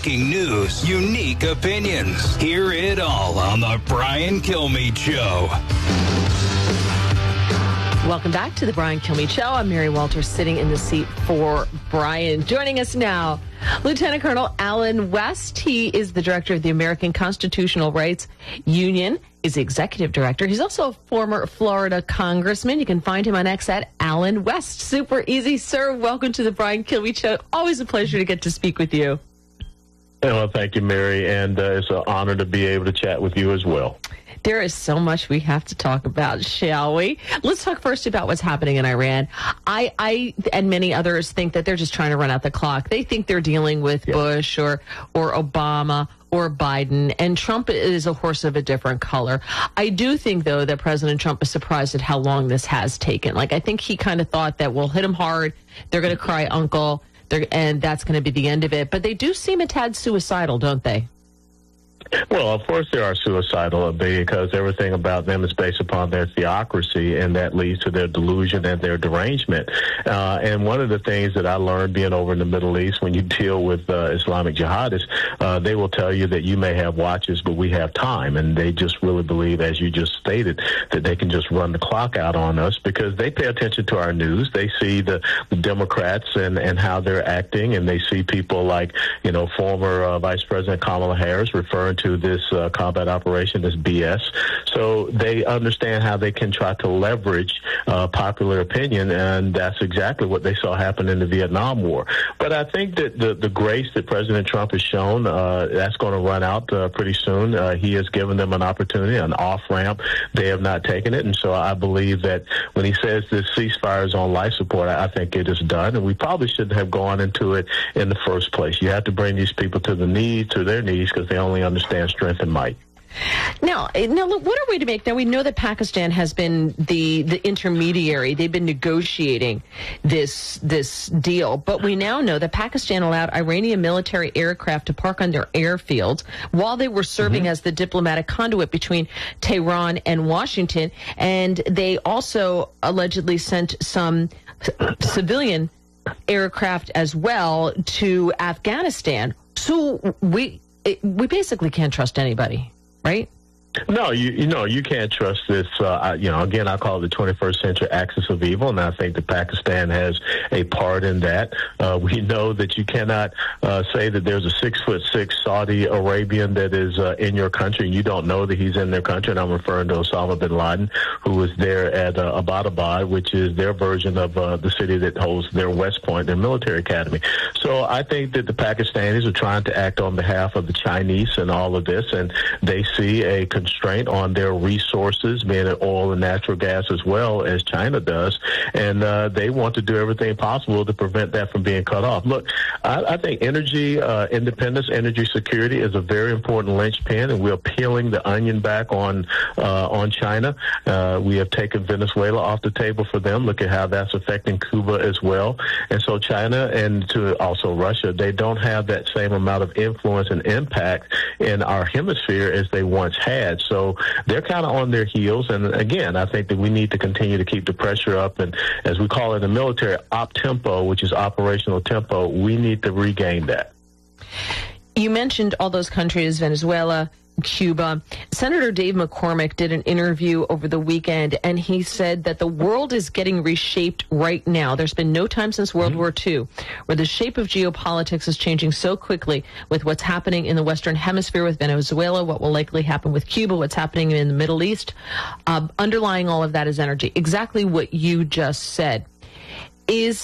breaking news, unique opinions. Hear it all on the Brian Kilmeade Show. Welcome back to the Brian Kilmeade Show. I'm Mary Walters, sitting in the seat for Brian. Joining us now, Lieutenant Colonel Allen West. He is the director of the American Constitutional Rights Union. He's the executive director. He's also a former Florida congressman. You can find him on X at Allen West. Super easy, sir. Welcome to the Brian Kilmeade Show. Always a pleasure to get to speak with you. Well, thank you, Mary, and it's an honor to be able to chat with you as well. There is so much we have to talk about, shall we? Let's talk first about what's happening in Iran. I and many others think that they're just trying to run out the clock. They think they're dealing with Bush or Obama or Biden, and Trump is a horse of a different color. I do think, though, that President Trump is surprised at how long this has taken. Like, I think he kind of thought that we'll hit him hard, they're going to cry uncle, and that's going to be the end of it. But they do seem a tad suicidal, don't they? Well, of course they are suicidal because everything about them is based upon their theocracy, and that leads to their delusion and their derangement. And one of the things that I learned being over in the Middle East, when you deal with Islamic jihadists, they will tell you that you may have watches, but we have time. And they just really believe, as you just stated, that they can just run the clock out on us because they pay attention to our news. They see the Democrats and how they're acting, and they see people like, former Vice President Kamala Harris referring to this combat operation as BS. So they understand how they can try to leverage popular opinion, and that's exactly what they saw happen in the Vietnam War. But I think that the grace that President Trump has shown, that's going to run out pretty soon. He has given them an opportunity, an off-ramp. They have not taken it, and so I believe that when he says this ceasefire is on life support, I think it is done, and we probably shouldn't have gone into it in the first place. You have to bring these people to their knees, because they only understand strength and might. Now, look, what are we to make? Now, we know that Pakistan has been the intermediary. They've been negotiating this deal. But we now know that Pakistan allowed Iranian military aircraft to park on their airfields while they were serving as the diplomatic conduit between Tehran and Washington. And they also allegedly sent some civilian aircraft as well to Afghanistan. So we basically can't trust anybody, right? No, you can't trust this. Again, I call it the 21st century axis of evil, and I think that Pakistan has a part in that. We know that you cannot say that there's a 6'6" Saudi Arabian that is in your country, and you don't know that he's in their country. And I'm referring to Osama bin Laden, who was there at Abbottabad, which is their version of the city that holds their West Point, their military academy. So I think that the Pakistanis are trying to act on behalf of the Chinese in all of this, and they see a constraint on their resources, being it oil and natural gas, as well as China does, and they want to do everything possible to prevent that from being cut off. Look, I think energy independence, energy security is a very important linchpin, and we're peeling the onion back on China. We have taken Venezuela off the table for them. Look at how that's affecting Cuba as well. And so China, and to also Russia, they don't have that same amount of influence and impact in our hemisphere as they once had. So they're kind of on their heels. And again, I think that we need to continue to keep the pressure up. And as we call it in the military, op tempo, which is operational tempo, we need to regain that. You mentioned all those countries, Venezuela, Cuba. Senator Dave McCormick did an interview over the weekend, and he said that the world is getting reshaped right now. There's been no time since World War II where the shape of geopolitics is changing so quickly with what's happening in the Western Hemisphere with Venezuela, what will likely happen with Cuba, what's happening in the Middle East. Underlying all of that is energy. Exactly what you just said. Is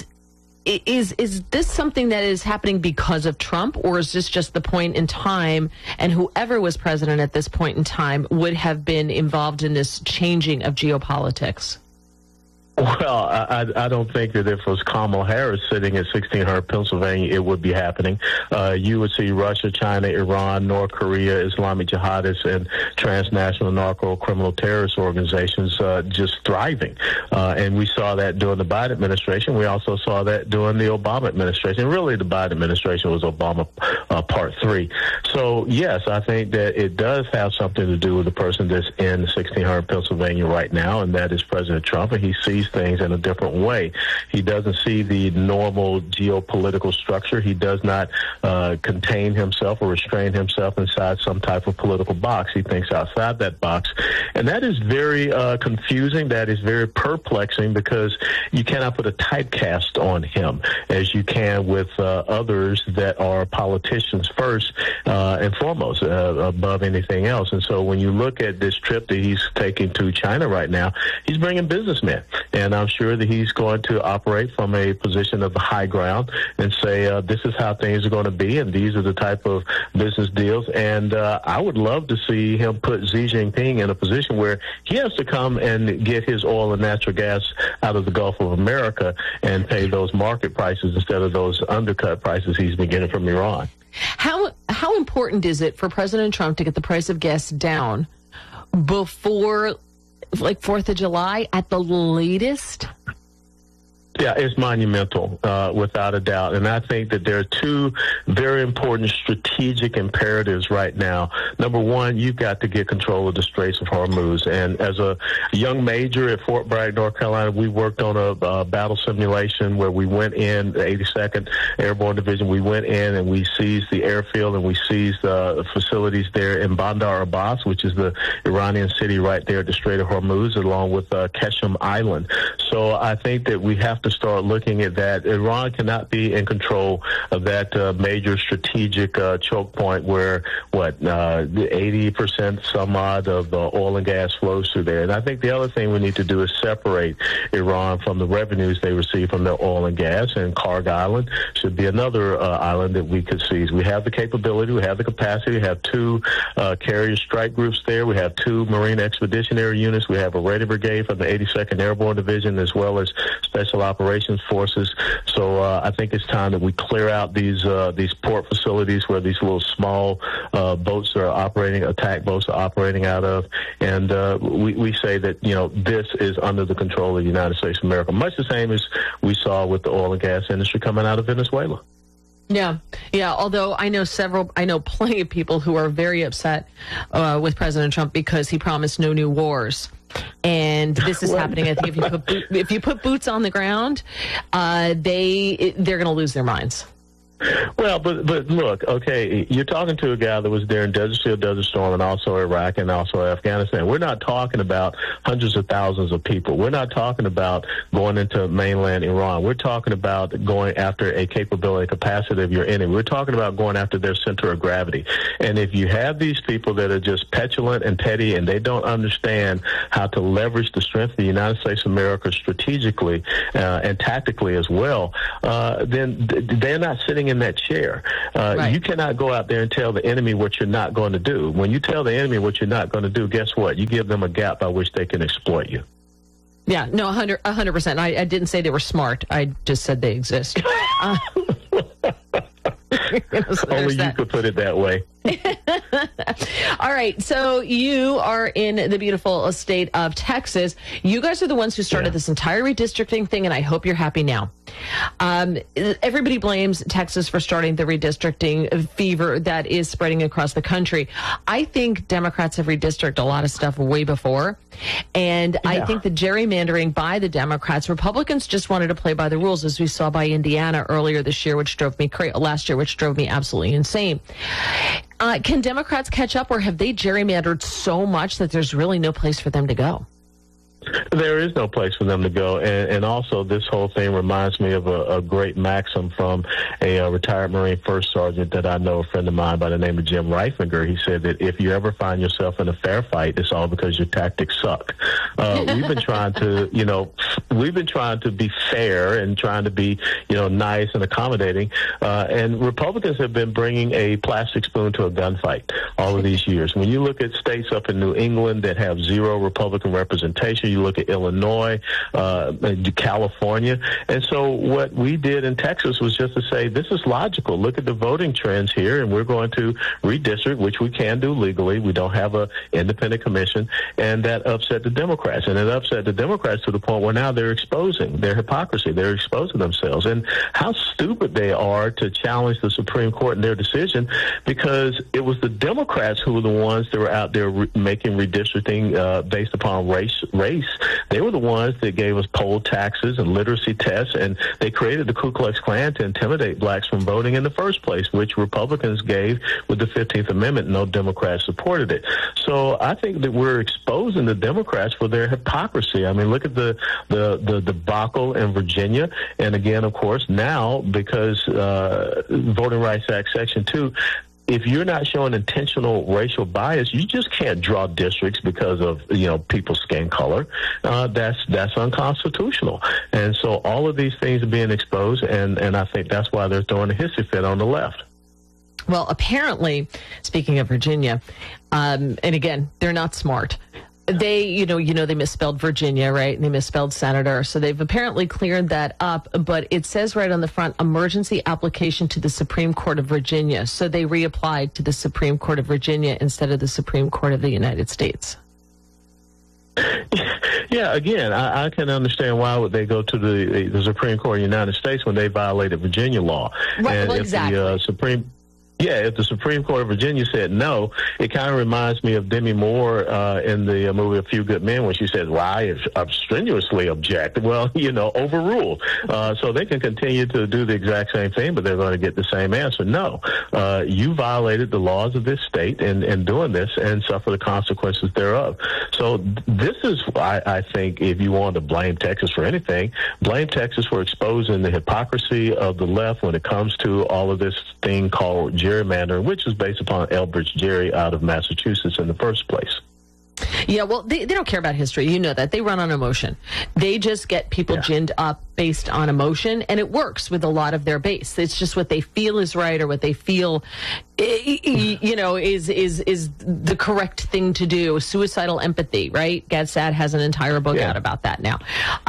this something that is happening because of Trump, or is this just the point in time, and whoever was president at this point in time would have been involved in this changing of geopolitics? Well, I don't think that if it was Kamala Harris sitting at 1600 Pennsylvania, it would be happening. You would see Russia, China, Iran, North Korea, Islamic jihadists, and transnational narco-criminal terrorist organizations just thriving. And we saw that during the Biden administration. We also saw that during the Obama administration. Really, the Biden administration was Obama Part 3. So, yes, I think that it does have something to do with the person that's in 1600 Pennsylvania right now, and that is President Trump. And he sees sees things in a different way. He doesn't see the normal geopolitical structure. He does not contain himself or restrain himself inside some type of political box. He thinks outside that box. And that is very confusing. That is very perplexing, because you cannot put a typecast on him as you can with others that are politicians first and foremost, above anything else. And so when you look at this trip that he's taking to China right now, he's bringing businessmen. And I'm sure that he's going to operate from a position of the high ground and say, this is how things are going to be, and these are the type of business deals. And I would love to see him put Xi Jinping in a position where he has to come and get his oil and natural gas out of the Gulf of America and pay those market prices instead of those undercut prices he's been getting from Iran. How important is it for President Trump to get the price of gas down before, like, 4th of July at the latest? Yeah, it's monumental, without a doubt. And I think that there are two very important strategic imperatives right now. Number one, you've got to get control of the Straits of Hormuz. And as a young major at Fort Bragg, North Carolina, we worked on a battle simulation where we went in, the 82nd Airborne Division, we went in and we seized the airfield and we seized facilities there in Bandar Abbas, which is the Iranian city right there at the Strait of Hormuz, along with Qeshm Island. So I think that we have to start looking at that. Iran cannot be in control of that major strategic choke point where, 80% some odd of the oil and gas flows through there. And I think the other thing we need to do is separate Iran from the revenues they receive from their oil and gas, and Karg Island should be another island that we could seize. We have the capability, we have the capacity, we have 2 carrier strike groups there, we have 2 Marine Expeditionary Units, we have a Raiding Brigade from the 82nd Airborne Division, as well as Special Operations Forces. So I think it's time that we clear out these port facilities where these little small boats are operating, attack boats are operating out of. And we say that, this is under the control of the United States of America, much the same as we saw with the oil and gas industry coming out of Venezuela. Yeah. Although I know plenty of people who are very upset with President Trump because he promised no new wars. And this is happening. I think if you put boots on the ground, they're going to lose their minds. Well, but look, okay, you're talking to a guy that was there in Desert Shield, Desert Storm, and also Iraq and also Afghanistan. We're not talking about hundreds of thousands of people. We're not talking about going into mainland Iran. We're talking about going after a capability, capacity of your enemy. We're talking about going after their center of gravity. And if you have these people that are just petulant and petty and they don't understand how to leverage the strength of the United States of America strategically and tactically as well, then they're not sitting in that chair. Right. You cannot go out there and tell the enemy what you're not going to do. When you tell the enemy what you're not going to do, guess what? You give them a gap by which they can exploit you. Yeah, no, 100%. I didn't say they were smart. I just said they exist. So only you could put it that way. All right. So you are in the beautiful state of Texas. You guys are the ones who started this entire redistricting thing, and I hope you're happy now. Everybody blames Texas for starting the redistricting fever that is spreading across the country. I think Democrats have redistricted a lot of stuff way before. And I think the gerrymandering by the Democrats, Republicans just wanted to play by the rules, as we saw by Indiana earlier this year, which drove me last year, which drove me absolutely insane. Can Democrats catch up, or have they gerrymandered so much that there's really no place for them to go? There is no place for them to go. And also, this whole thing reminds me of a great maxim from a retired Marine First Sergeant that I know, a friend of mine by the name of Jim Reiffinger. He said that if you ever find yourself in a fair fight, it's all because your tactics suck. We've been trying to be fair and trying to be, nice and accommodating. And Republicans have been bringing a plastic spoon to a gunfight all of these years. When you look at states up in New England that have zero Republican representation, you look at Illinois, California. And so what we did in Texas was just to say, this is logical. Look at the voting trends here, and we're going to redistrict, which we can do legally. We don't have an independent commission, and that upset the Democrats. And it upset the Democrats to the point where now they're exposing their hypocrisy. They're exposing themselves. And how stupid they are to challenge the Supreme Court in their decision, because it was the Democrats who were the ones that were out there making redistricting based upon race They were the ones that gave us poll taxes and literacy tests, and they created the Ku Klux Klan to intimidate blacks from voting in the first place, which Republicans gave with the 15th Amendment. No Democrats supported it. So I think that we're exposing the Democrats for their hypocrisy. I mean, look at the debacle in Virginia. And again, of course, now because Voting Rights Act Section 2, if you're not showing intentional racial bias, you just can't draw districts because of, people's skin color. That's unconstitutional. And so all of these things are being exposed, and I think that's why they're throwing a hissy fit on the left. Well, apparently, speaking of Virginia, and again, they're not smart. They, they misspelled Virginia, right? And they misspelled senator. So they've apparently cleared that up. But it says right on the front, emergency application to the Supreme Court of Virginia. So they reapplied to the Supreme Court of Virginia instead of the Supreme Court of the United States. Yeah, again, I can understand why would they go to the Supreme Court of the United States when they violated Virginia law. Right, and well, if exactly. If the Supreme Court of Virginia said no, it kind of reminds me of Demi Moore in the movie A Few Good Men when she says, well, I strenuously object. Well, overruled. So they can continue to do the exact same thing, but they're going to get the same answer. No, you violated the laws of this state in doing this and suffer the consequences thereof. So this is, I think, if you want to blame Texas for anything, blame Texas for exposing the hypocrisy of the left when it comes to all of this thing called gerrymandering, which is based upon Elbridge Gerry out of Massachusetts in the first place. Yeah, well, they don't care about history. You know that. They run on emotion. They just get people ginned up based on emotion, and it works with a lot of their base. It's just what they feel is right or what they feel, is the correct thing to do. Suicidal empathy, right? Gadsad has an entire book out about that now.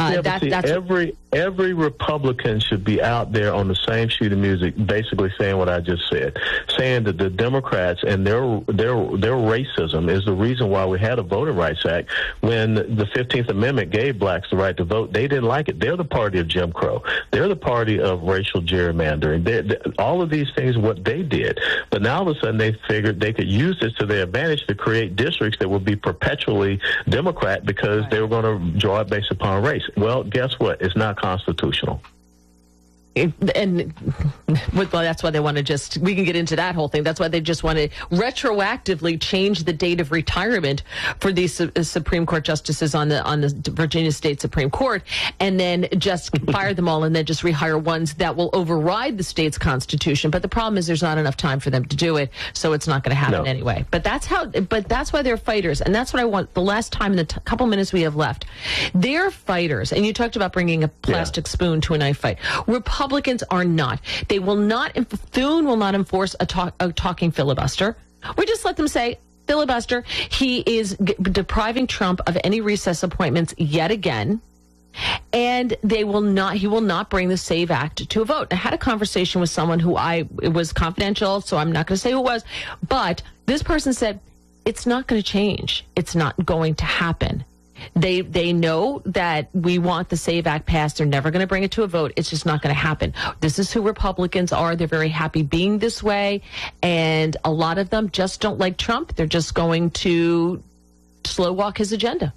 Every Republican should be out there on the same sheet of music, basically saying what I just said, saying that the Democrats and their racism is the reason why we had a Voting Rights Act. When the 15th Amendment gave blacks the right to vote, they didn't like it. They're the party of Jim Crow. They're the party of racial gerrymandering. All of these things, what they did. But now all of a sudden they figured they could use this to their advantage to create districts that would be perpetually Democrat because they were going to draw it based upon race. Well, guess what? It's not constitutional. And well, that's why they want to we can get into that whole thing. That's why they just want to retroactively change the date of retirement for these Supreme Court justices on the Virginia State Supreme Court, and then just fire them all and then just rehire ones that will override the state's constitution. But the problem is there's not enough time for them to do it, so it's not going to happen anyway. But that's why they're fighters, and that's what I want. The last time in the couple minutes we have left, they're fighters. And you talked about bringing a plastic spoon to a knife fight. Republicans are not. They will not. Thune will not enforce a talking filibuster. We just let them say filibuster. He is depriving Trump of any recess appointments yet again. And he will not bring the SAVE Act to a vote. I had a conversation with someone it was confidential, so I'm not going to say who it was, but this person said, it's not going to change. It's not going to happen. They know that we want the SAVE Act passed. They're never going to bring it to a vote. It's just not going to happen. This is who Republicans are. They're very happy being this way. And a lot of them just don't like Trump. They're just going to slow walk his agenda.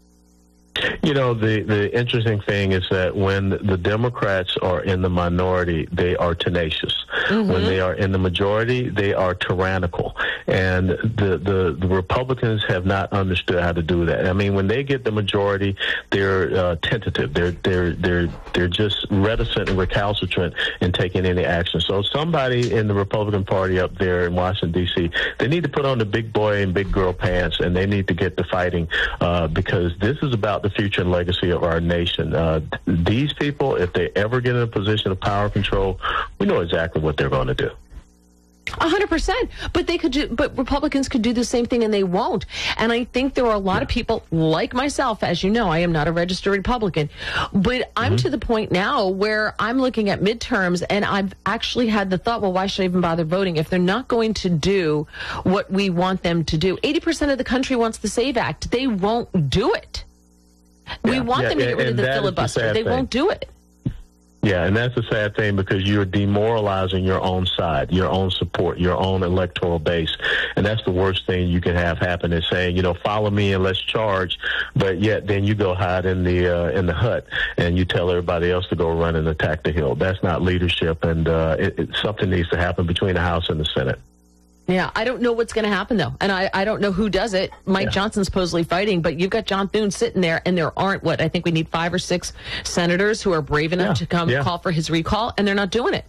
The interesting thing is that when the Democrats are in the minority, they are tenacious. Mm-hmm. When they are in the majority, they are tyrannical. And the Republicans have not understood how to do that. I mean, when they get the majority, they're tentative. They're just reticent and recalcitrant in taking any action. So somebody in the Republican Party up there in Washington, D.C., they need to put on the big boy and big girl pants, and they need to get to fighting because this is about the future and legacy of our nation. These people, if they ever get in a position of power control, we know exactly what they're going to do. 100%. But Republicans could do the same thing, and they won't. And I think there are a lot of people like myself. As you know, I am not a registered Republican, but I'm to the point now where I'm looking at midterms, and I've actually had the thought, well, why should I even bother voting if they're not going to do what we want them to do? 80% of the country wants the SAVE Act. They won't do it. We want them to get rid of the filibuster. They won't do it. Yeah, and that's a sad thing because you're demoralizing your own side, your own support, your own electoral base. And that's the worst thing you can have happen is saying, follow me and let's charge. But yet then you go hide in the hut and you tell everybody else to go run and attack the Hill. That's not leadership. And something needs to happen between the House and the Senate. Yeah, I don't know what's going to happen, though. And I don't know who does it. Mike Johnson's supposedly fighting, but you've got John Thune sitting there, and there aren't, I think we need 5 or 6 senators who are brave enough to come call for his recall, and they're not doing it.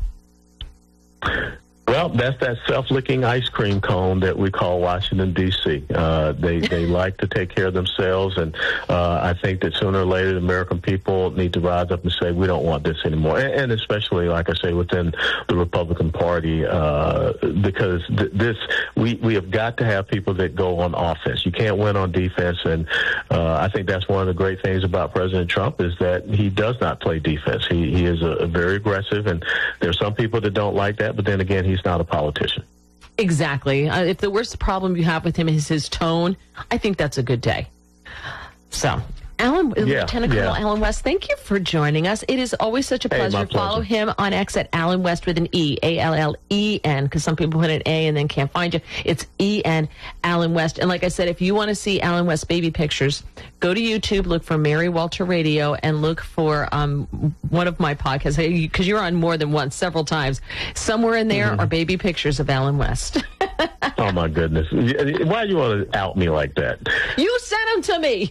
Well, that's that self-licking ice cream cone that we call Washington, D.C. They like to take care of themselves, and I think that sooner or later the American people need to rise up and say, we don't want this anymore. And especially, like I say, within the Republican Party, because we have got to have people that go on offense. You can't win on defense, and I think that's one of the great things about President Trump is that he does not play defense. He is a very aggressive, and there are some people that don't like that, but then again, he's not a politician. Exactly. If the worst problem you have with him is his tone, I think that's a good day. So, Lieutenant Colonel Allen West, thank you for joining us. It is always such a pleasure. Follow him on X at Allen West with an E, A-L-L-E-N, because some people put an A and then can't find you. It's E-N, Allen West. And like I said, if you want to see Allen West baby pictures, go to YouTube, look for Mary Walter Radio, and look for one of my podcasts, because you're on more than once, several times. Somewhere in there are baby pictures of Allen West. Oh, my goodness. Why do you want to out me like that? You sent them to me.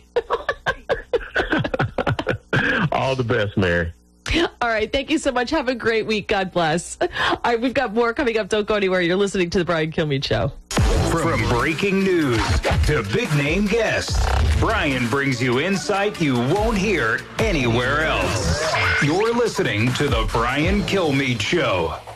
All the best, Mary. All right. Thank you so much. Have a great week. God bless. All right. We've got more coming up. Don't go anywhere. You're listening to The Brian Kilmeade Show. From breaking news to big-name guests, Brian brings you insight you won't hear anywhere else. You're listening to The Brian Kilmeade Show.